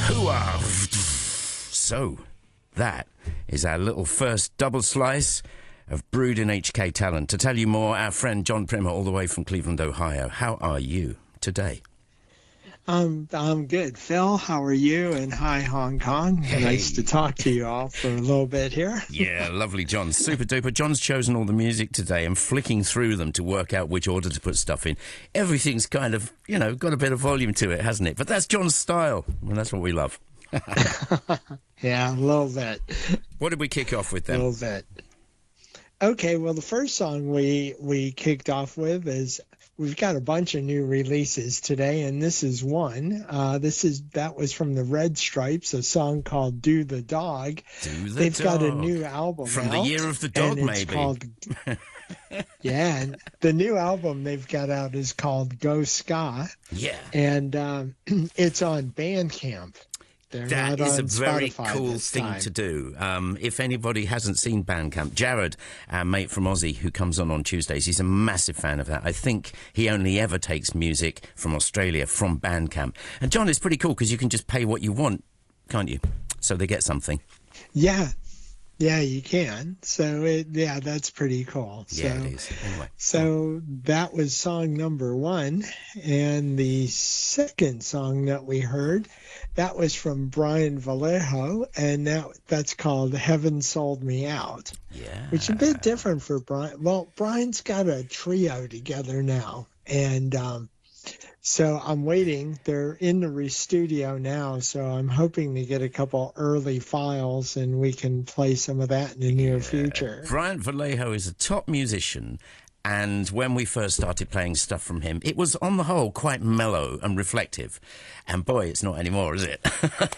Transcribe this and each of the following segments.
Hooah! So, that is our little first double slice of Brewed in HK talent. To tell you more, our friend John Primer, all the way from Cleveland, Ohio. How are you today? I'm good. Phil, how are you? And hi, Hong Kong. Hey. Nice to talk to you all for a little bit here. Yeah, lovely, John. Super duper. John's chosen all the music today and flicking through them to work out which order to put stuff in. Everything's kind of, got a bit of volume to it, hasn't it? But that's John's style, and that's what we love. Yeah, a little bit. What did we kick off with then? A little bit. Okay, well, the first song we kicked off with is we've got a bunch of new releases today, and this is one. That was from the Red Stripes, a song called "Do the Dog." They've got a new album from out, the Year of the Dog, and maybe. It's called, yeah, and the new album they've got out is called "Go Ska." Yeah, and it's on Bandcamp. That is a very Spotify cool thing to do. If anybody hasn't seen Bandcamp, Jared, our mate from Aussie, who comes on Tuesdays, he's a massive fan of that. I think he only ever takes music from Australia from Bandcamp. And John, it's pretty cool because you can just pay what you want, can't you? So they get something. Yeah, you can. So that's pretty cool. Yeah, it is. Anyway. So that was song number one, and the second song that we heard, that was from Brian Vallejo, and that's called "Heaven Sold Me Out." Yeah, which is a bit different for Brian. Well, Brian's got a trio together now, and so I'm waiting. They're in the studio now, so I'm hoping to get a couple early files and we can play some of that in the near future. Brian Vallejo is a top musician, and when we first started playing stuff from him, it was on the whole quite mellow and reflective. And boy, it's not anymore, is it?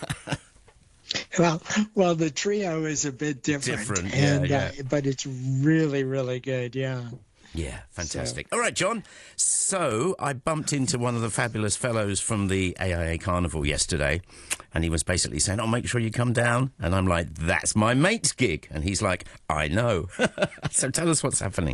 Well, the trio is a bit different, but it's really, really good, yeah. Yeah, fantastic. All right, John. So I bumped into one of the fabulous fellows from the AIA Carnival yesterday, and he was basically saying, make sure you come down. And I'm like, that's my mate's gig. And he's like, I know. So tell us what's happening.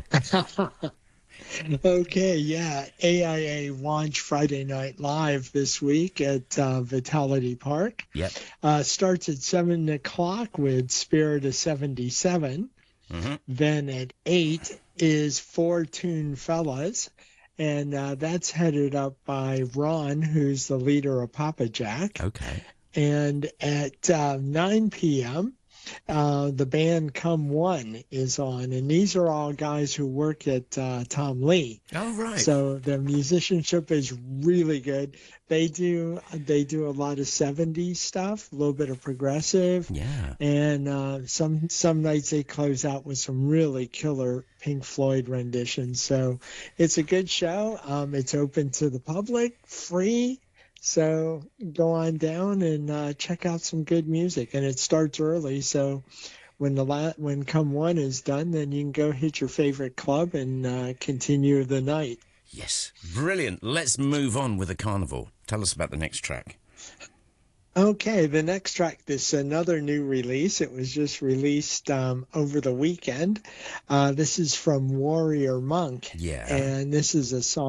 Okay, yeah. AIA launched Friday Night Live this week at Vitality Park. Yep. Starts at 7 o'clock with Spirit of 77. Mm-hmm. Then at 8 is Four Tune Fellas, and that's headed up by Ron, who's the leader of Papa Jack. Okay. And at 9 p.m., the band Come One is on, and these are all guys who work at Tom Lee. Oh, right. So the musicianship is really good. They do a lot of 70s stuff, a little bit of progressive. Yeah. And some nights they close out with some really killer Pink Floyd renditions. So it's a good show. It's open to the public, free. So go on down and check out some good music. And it starts early, so when Come One is done, then you can go hit your favorite club and continue the night. Yes, brilliant. Let's move on with the carnival. Tell us about the next track. Okay, the next track, this is another new release. It was just released over the weekend. This is from Warrior Monk. Yeah. And this is a song